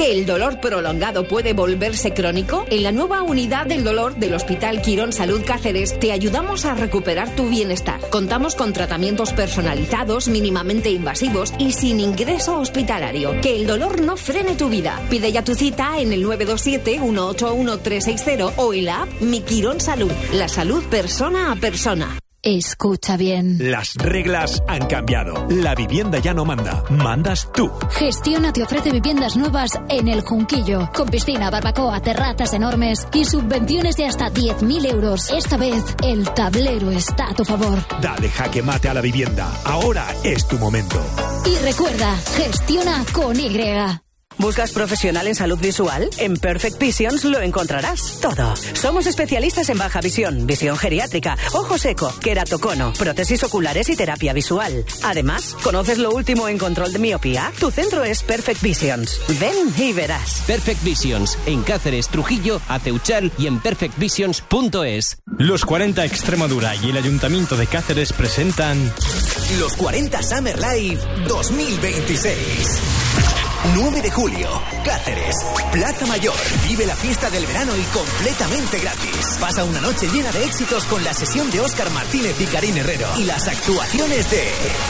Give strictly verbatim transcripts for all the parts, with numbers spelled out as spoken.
que el dolor prolongado puede volverse crónico? En la nueva unidad del dolor del Hospital Quirón Salud Cáceres te ayudamos a recuperar tu bienestar. Contamos con tratamientos personalizados, mínimamente invasivos y sin ingreso hospitalario. Que el dolor no frene tu vida. Pide ya tu cita en el nueve dos siete, uno ocho uno, tres seis cero o en la app Mi Quirón Salud. La salud persona a persona. Escucha bien. Las reglas han cambiado. La vivienda ya no manda. Mandas tú. Gestiona te ofrece viviendas nuevas en El Junquillo. Con piscina, barbacoa, terrazas enormes y subvenciones de hasta diez mil euros. Esta vez, el tablero está a tu favor. Dale jaque mate a la vivienda. Ahora es tu momento. Y recuerda, gestiona con Y. ¿Buscas profesional en salud visual? En Perfect Visions lo encontrarás todo. Somos especialistas en baja visión, visión geriátrica, ojo seco, queratocono, prótesis oculares y terapia visual. Además, ¿conoces lo último en control de miopía? Tu centro es Perfect Visions. Ven y verás. Perfect Visions, en Cáceres, Trujillo, Ateuchal y en perfect visions punto es. Los cuarenta Extremadura y el Ayuntamiento de Cáceres presentan Los cuarenta Summer Live dos mil veintiséis. nueve de julio, Cáceres, Plaza Mayor. Vive la fiesta del verano y completamente gratis. Pasa una noche llena de éxitos con la sesión de Óscar Martínez y Karin Herrero. Y las actuaciones de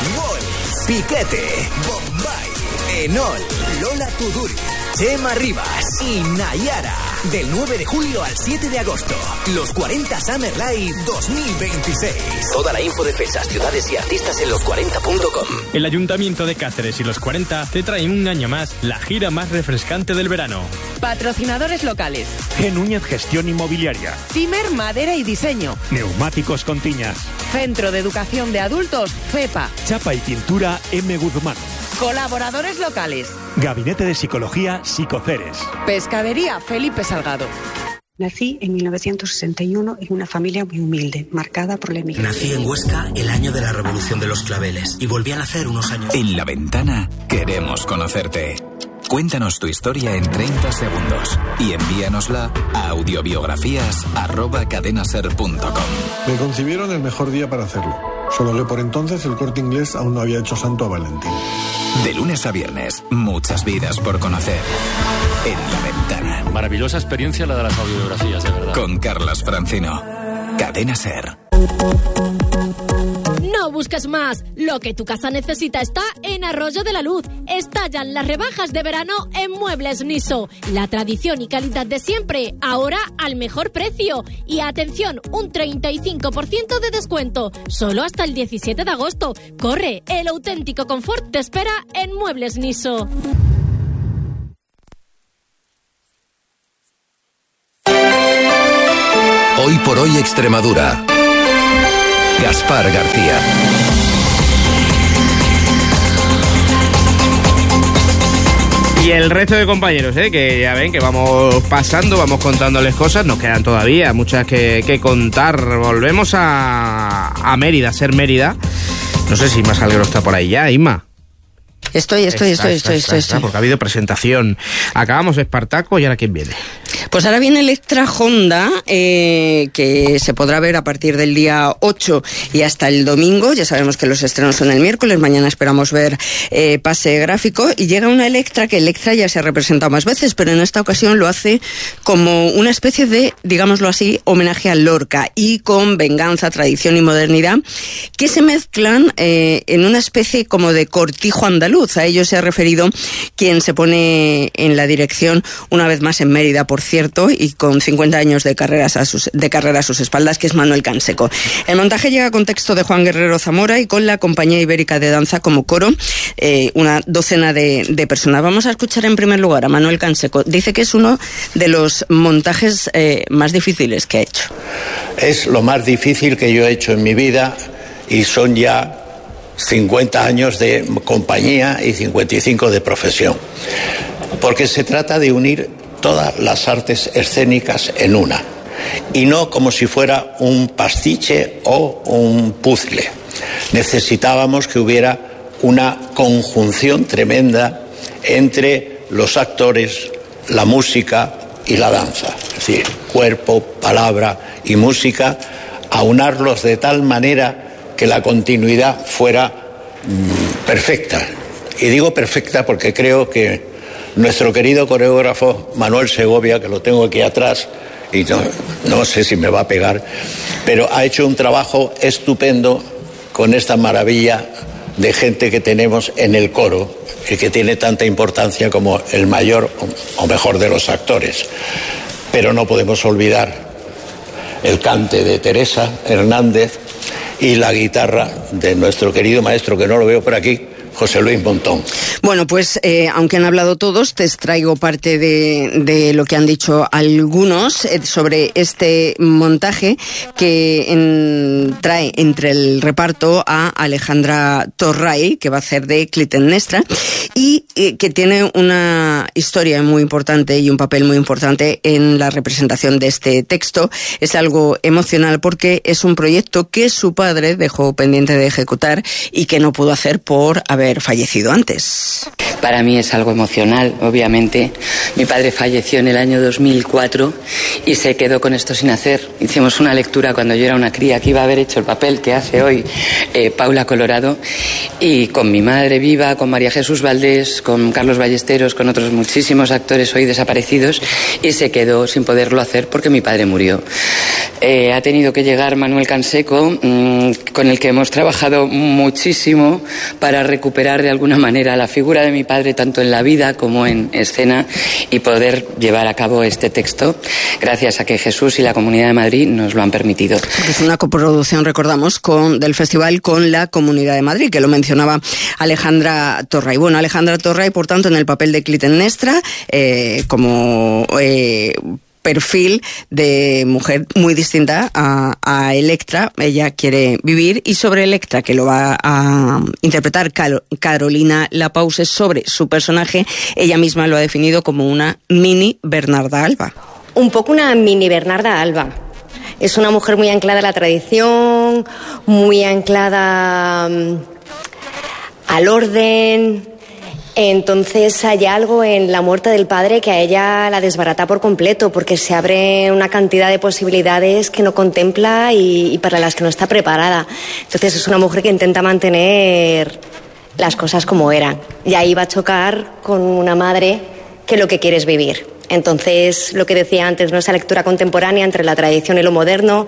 Wall, Piquete, Bombay, Enol, Lola Tuduri, Chema Rivas y Nayara. Del nueve de julio al siete de agosto. Los cuarenta Summer Live dos mil veintiséis. Toda la info de fechas, ciudades y artistas en los cuarenta punto com. El Ayuntamiento de Cáceres y los cuarenta te traen un año más la gira más refrescante del verano. Patrocinadores locales. G. Núñez Gestión Inmobiliaria. Timer Madera y Diseño. Neumáticos Contiñas. Centro de Educación de Adultos, FEPA. Chapa y Pintura M. Guzmán. Colaboradores locales. Gabinete de Psicología Psicoceres. Pescadería Felipe Salgado. Nací en mil novecientos sesenta y uno en una familia muy humilde, marcada por la emigración. Nací en Huesca el año de la Revolución de los Claveles y volví a nacer unos años. En La Ventana queremos conocerte. Cuéntanos tu historia en treinta segundos y envíanosla a audiobiografías arroba cadenaser punto com. Me concibieron el mejor día para hacerlo. Solo que por entonces el Corte Inglés aún no había hecho santo a Valentín. De lunes a viernes, muchas vidas por conocer. En La Ventana. Maravillosa experiencia la de las audiobiografías, de verdad. Con Carlas Francino. Cadena Ser. No busques más. Lo que tu casa necesita está en Arroyo de la Luz. Estallan las rebajas de verano en Muebles Niso. La tradición y calidad de siempre, ahora al mejor precio. Y atención, un treinta y cinco por ciento de descuento. Solo hasta el diecisiete de agosto. Corre, el auténtico confort te espera en Muebles Niso. Hoy por hoy Extremadura. Gaspar García. Y el resto de compañeros, ¿eh? Que ya ven que vamos pasando, vamos contándoles cosas. Nos quedan todavía muchas que, que contar. Volvemos a, a Mérida, a ser Mérida. No sé si Inma Salguero está por ahí ya, Inma. Estoy, estoy, está, estoy, está, estoy, está, estoy, está, estoy. Porque ha habido presentación. Acabamos Espartaco y ahora ¿quién viene? Pues ahora viene Electra Honda, eh, que se podrá ver a partir del día ocho y hasta el domingo. Ya sabemos que los estrenos son el miércoles, mañana esperamos ver eh, pase gráfico. Y llega una Electra, que Electra ya se ha representado más veces, pero en esta ocasión lo hace como una especie de, digámoslo así, homenaje a Lorca, y con venganza, tradición y modernidad, que se mezclan eh, en una especie como de cortijo andaluz. A ello se ha referido quien se pone en la dirección, una vez más en Mérida, por cierto, y con cincuenta años de, carreras a sus, de carrera a sus espaldas, que es Manuel Canseco. El montaje llega con texto de Juan Guerrero Zamora y con la Compañía Ibérica de Danza como coro, eh, una docena de, de personas. Vamos a escuchar en primer lugar a Manuel Canseco. Dice que es uno de los montajes eh, más difíciles que ha hecho. Es lo más difícil que yo he hecho en mi vida, y son ya cincuenta años de compañía y cincuenta y cinco de profesión, porque se trata de unir todas las artes escénicas en una, y no como si fuera un pastiche o un puzzle. Necesitábamos que hubiera una conjunción tremenda entre los actores, la música y la danza, es decir, cuerpo, palabra y música, aunarlos de tal manera que la continuidad fuera mmm, perfecta. Y digo perfecta porque creo que Nuestro querido coreógrafo Manuel Segovia, que lo tengo aquí atrás, y no, no sé si me va a pegar, pero ha hecho un trabajo estupendo con esta maravilla de gente que tenemos en el coro y que tiene tanta importancia como el mayor o mejor de los actores. Pero no podemos olvidar el cante de Teresa Hernández y la guitarra de nuestro querido maestro, que no lo veo por aquí, José Luis Montón. Bueno, pues eh, aunque han hablado todos, te extraigo parte de, de lo que han dicho algunos eh, sobre este montaje que en, trae entre el reparto a Alejandra Torray, que va a hacer de Clitemnestra, y eh, que tiene una historia muy importante y un papel muy importante en la representación de este texto. Es algo emocional porque es un proyecto que su padre dejó pendiente de ejecutar y que no pudo hacer por haber fallecido antes. Para mí es algo emocional, obviamente. Mi padre falleció en el año dos mil cuatro y se quedó con esto sin hacer. Hicimos una lectura cuando yo era una cría que iba a haber hecho el papel que hace hoy eh, Paula Colorado, y con mi madre viva, con María Jesús Valdés, con Carlos Ballesteros, con otros muchísimos actores hoy desaparecidos, y se quedó sin poderlo hacer porque mi padre murió. Eh, ha tenido que llegar Manuel Canseco, mmm, con el que hemos trabajado muchísimo para recuperar de alguna manera la figura de mi padre, tanto en la vida como en escena, y poder llevar a cabo este texto, gracias a que Jesús y la Comunidad de Madrid nos lo han permitido. Es una coproducción, recordamos, con, del festival con la Comunidad de Madrid, que lo mencionaba Alejandra Torray. Bueno, Alejandra Torray, por tanto, en el papel de Clitemnestra, eh, como... Eh, perfil de mujer muy distinta a, a Electra. Ella quiere vivir, y sobre Electra, que lo va a interpretar Car- Carolina Lapause, sobre su personaje, ella misma lo ha definido como una mini Bernarda Alba. Un poco una mini Bernarda Alba. Es una mujer muy anclada a la tradición, muy anclada um, al orden. Entonces hay algo en la muerte del padre que a ella la desbarata por completo, porque se abre una cantidad de posibilidades que no contempla y, y para las que no está preparada. Entonces es una mujer que intenta mantener las cosas como eran, y ahí va a chocar con una madre que lo que quiere es vivir. Entonces, lo que decía antes, ¿no? Esa lectura contemporánea entre la tradición y lo moderno,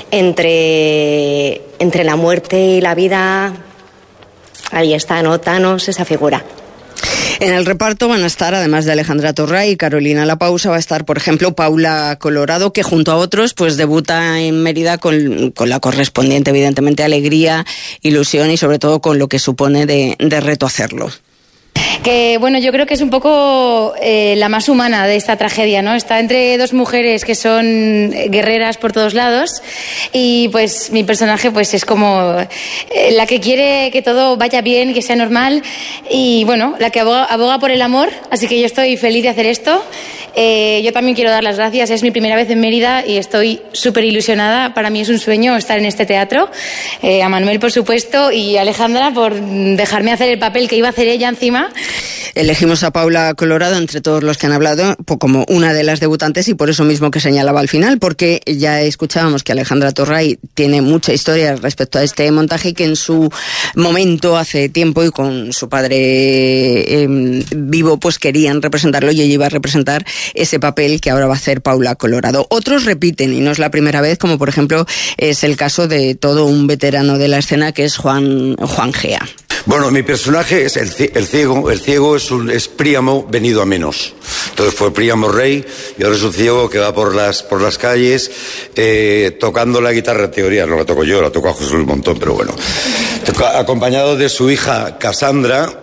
entre, entre la muerte y la vida. Ahí está, ¿no? Thanos, esa figura. En el reparto van a estar, además de Alejandra Torray y Carolina Lapause, va a estar, por ejemplo, Paula Colorado, que junto a otros pues debuta en Mérida con, con la correspondiente, evidentemente, alegría, ilusión y sobre todo con lo que supone de, de reto hacerlo. Que bueno, yo creo que es un poco eh, la más humana de esta tragedia, ¿no? Está entre dos mujeres que son guerreras por todos lados, y pues mi personaje pues es como eh, la que quiere que todo vaya bien, que sea normal, y bueno, la que aboga, aboga por el amor, así que yo estoy feliz de hacer esto. Eh, yo también quiero dar las gracias, es mi primera vez en Mérida y estoy súper ilusionada. Para mí es un sueño estar en este teatro. Eh, a Manuel, por supuesto, y a Alejandra por dejarme hacer el papel que iba a hacer ella encima. Elegimos a Paula Colorado entre todos los que han hablado como una de las debutantes, y por eso mismo que señalaba al final, porque ya escuchábamos que Alejandra Torray tiene mucha historia respecto a este montaje, y que en su momento, hace tiempo, y con su padre eh, vivo, pues querían representarlo, y ella iba a representar ese papel que ahora va a hacer Paula Colorado. Otros repiten, y no es la primera vez, como por ejemplo es el caso de todo un veterano de la escena, que es Juan, Juan Gea. Bueno, mi personaje es el, el ciego. El ciego es, un, es Príamo venido a menos. Entonces fue Príamo rey, y ahora es un ciego que va por las, por las calles eh, tocando la guitarra. En teoría no la toco yo, la toco a José Luis Montón, pero bueno. Acompañado de su hija Cassandra,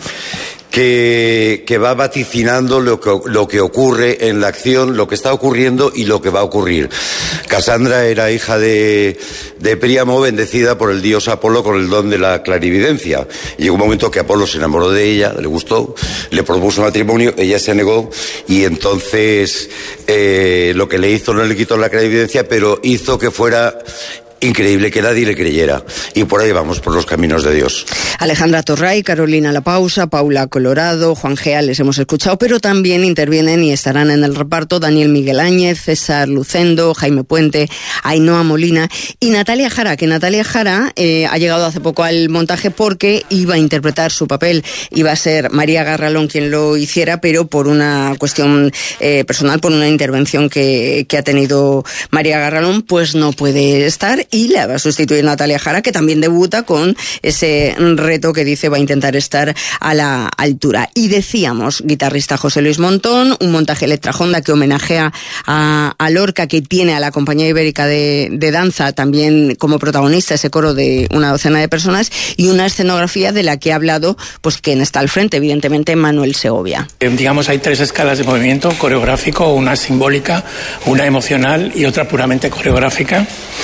Que, que va vaticinando lo que, lo que ocurre en la acción, lo que está ocurriendo y lo que va a ocurrir. Cassandra era hija de, de Príamo, bendecida por el dios Apolo con el don de la clarividencia. Y llegó un momento que Apolo se enamoró de ella, le gustó, le propuso matrimonio, ella se negó, y entonces eh, lo que le hizo no le quitó la clarividencia, pero hizo que fuera increíble que nadie le creyera. Y por ahí vamos, por los caminos de Dios. Alejandra Torray, Carolina La Pausa, Paula Colorado, Juan Gea, les hemos escuchado, pero también intervienen y estarán en el reparto Daniel Miguel Áñez, César Lucendo, Jaime Puente, Ainhoa Molina y Natalia Jara, que Natalia Jara eh, ha llegado hace poco al montaje porque iba a interpretar su papel, iba a ser María Garralón quien lo hiciera, pero por una cuestión eh, personal, por una intervención que, que ha tenido María Garralón, pues no puede estar y la va a sustituir Natalia Jara, que también debuta con ese reto que dice va a intentar estar a la altura. Y decíamos, guitarrista José Luis Montón, un montaje Electra Honda que homenajea a, a Lorca, que tiene a la Compañía Ibérica de, de Danza también como protagonista, ese coro de una docena de personas, y una escenografía de la que ha hablado, pues quien está al frente, evidentemente, Manuel Segovia. Eh, digamos, hay tres escalas de movimiento coreográfico, una simbólica, una emocional y otra puramente coreográfica.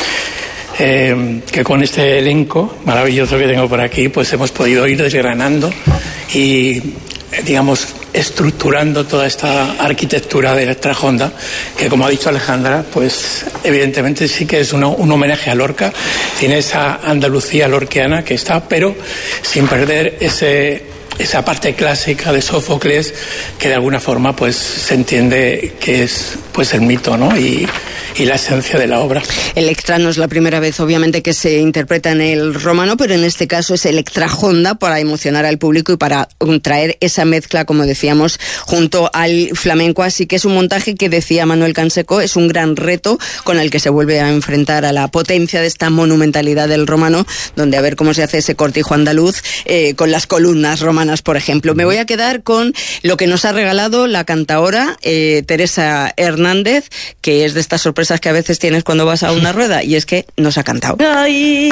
Eh, que con este elenco maravilloso que tengo por aquí, pues hemos podido ir desgranando y, digamos, estructurando toda esta arquitectura de Electra Honda, que, como ha dicho Alejandra, pues evidentemente sí que es un, un homenaje a Lorca, tiene esa Andalucía lorquiana que está, pero sin perder ese esa parte clásica de Sófocles, que de alguna forma pues se entiende que es pues el mito, ¿no? y, y la esencia de la obra. Electra no es la primera vez, obviamente, que se interpreta en el romano, pero en este caso es Electra Honda para emocionar al público y para traer esa mezcla, como decíamos, junto al flamenco. Así que es un montaje que, decía Manuel Canseco, es un gran reto con el que se vuelve a enfrentar a la potencia de esta monumentalidad del romano, donde a ver cómo se hace ese cortijo andaluz eh, con las columnas romanas, por ejemplo. Me voy a quedar con lo que nos ha regalado la cantaora eh, Teresa Hernández, que es de estas sorpresas que a veces tienes cuando vas a una rueda, y es que nos ha cantado. Ay,